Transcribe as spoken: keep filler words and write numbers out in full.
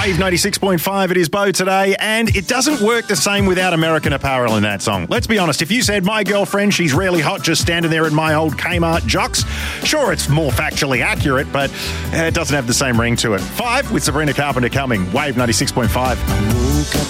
Wave ninety-six point five, it is Bo today, and it doesn't work the same without American Apparel in that song. Let's be honest, if you said, my girlfriend, she's really hot just standing there in my old Kmart jocks, sure, it's more factually accurate, but it doesn't have the same ring to it. Five with Sabrina Carpenter coming. Wave ninety-six point five. I woke up